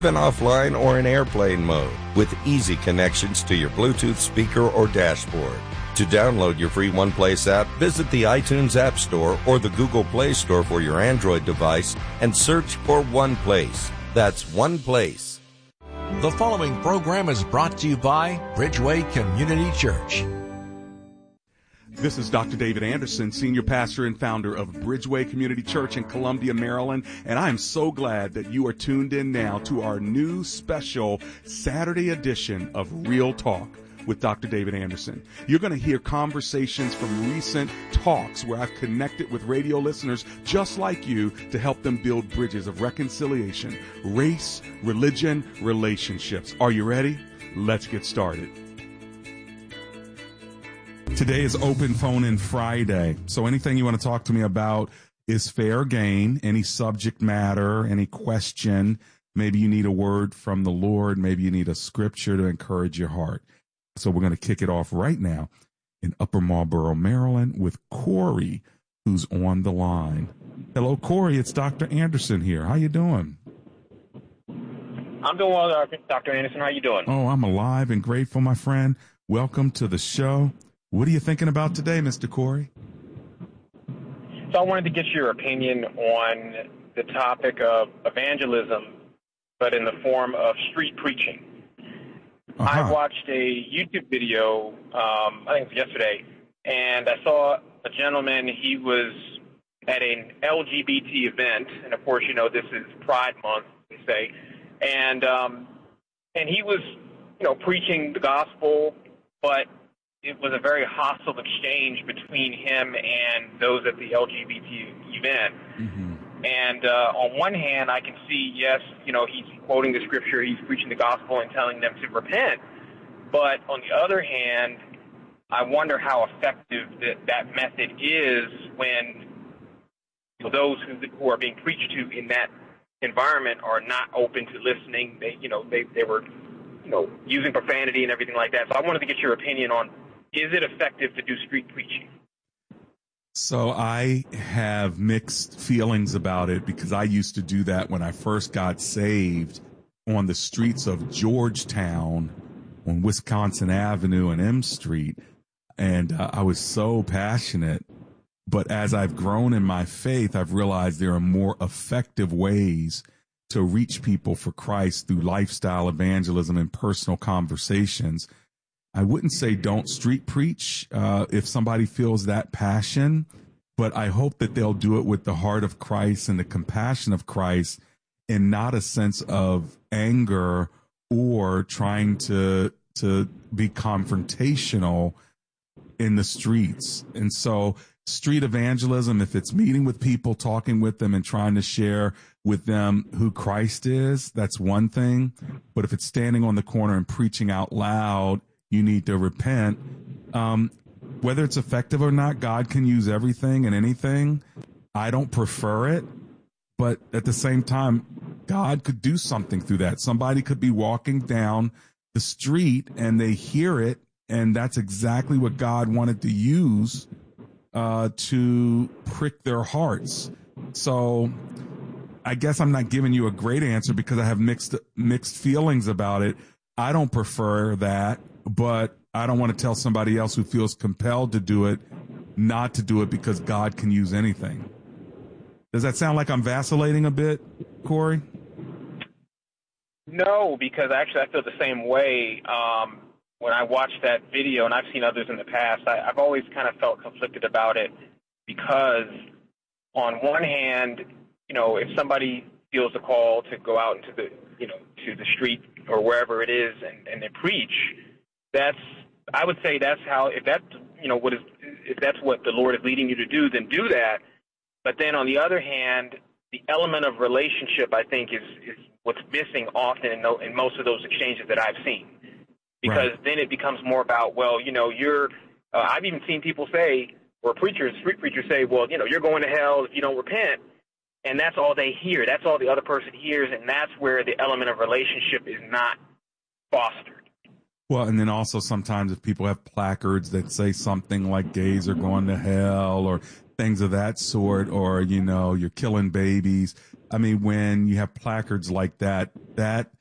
even offline or in airplane mode, with easy connections to your Bluetooth speaker or dashboard. To download your free OnePlace app, visit the iTunes App Store or the Google Play Store for your Android device and search for OnePlace. That's OnePlace. The following program is brought to you by Bridgeway Community Church. This is Dr. David Anderson, Senior Pastor and Founder of Bridgeway Community Church in Columbia, Maryland, and I am so glad that you are tuned in now to our new special Saturday edition of Real Talk with Dr. David Anderson. You're going to hear conversations from recent talks where I've connected with radio listeners just like you to help them build bridges of reconciliation, race, religion, relationships. Are you ready? Let's get started. Today is Open Phone In Friday, so anything you want to talk to me about is fair game. Any subject matter, any question, maybe you need a word from the Lord, maybe you need a scripture to encourage your heart. So we're going to kick it off right now in Upper Marlboro, Maryland with Corey, who's on the line. Hello, Corey. It's Dr. Anderson here. How you doing? I'm doing well, Dr. Anderson. How you doing? Oh, I'm alive and grateful, my friend. Welcome to the show. What are you thinking about today, Mr. Corey? So I wanted to get your opinion on the topic of evangelism, but in the form of street preaching. I watched a YouTube video, I think it was yesterday, and I saw a gentleman. He was at an LGBT event, and of course, you know, this is Pride Month, they say, and he was, you know, preaching the gospel, but it was a very hostile exchange between him and those at the LGBT event. Mm-hmm. And on one hand, I can see, yes, you know, he's quoting the scripture, he's preaching the gospel and telling them to repent. But on the other hand, I wonder how effective that method is when, you know, those who are being preached to in that environment are not open to listening. They were, you know, using profanity and everything like that. So I wanted to get your opinion on, is it effective to do street preaching? So I have mixed feelings about it because I used to do that when I first got saved on the streets of Georgetown on Wisconsin Avenue and M Street. And I was so passionate. But as I've grown in my faith, I've realized there are more effective ways to reach people for Christ through lifestyle evangelism and personal conversations. I wouldn't say don't street preach if somebody feels that passion, but I hope that they'll do it with the heart of Christ and the compassion of Christ and not a sense of anger or trying to be confrontational in the streets. And so street evangelism, if it's meeting with people, talking with them and trying to share with them who Christ is, that's one thing. But if it's standing on the corner and preaching out loud, you need to repent. Whether it's effective or not, God can use everything and anything. I don't prefer it, but at the same time, God could do something through that. Somebody could be walking down the street and they hear it, and that's exactly what God wanted to use to prick their hearts. So I guess I'm not giving you a great answer because I have mixed feelings about it. I don't prefer that, but I don't want to tell somebody else who feels compelled to do it not to do it because God can use anything. Does that sound like I'm vacillating a bit, Corey? No, because actually I feel the same way. When I watched that video, and I've seen others in the past, I've always kind of felt conflicted about it because on one hand, you know, if somebody feels the call to go out into the, you know, to the street or wherever it is and they preach, I would say that's how, if that's, you know, if that's what the Lord is leading you to do, then do that. But then on the other hand, the element of relationship, I think, is what's missing often in most of those exchanges that I've seen. Because then it becomes more about, well, you know, I've even seen people say, or street preachers say, well, you know, you're going to hell if you don't repent. And that's all they hear. That's all the other person hears. And that's where the element of relationship is not fostered. Well, and then also sometimes if people have placards that say something like gays are going to hell or things of that sort, or, you know, you're killing babies. I mean, when you have placards like that, that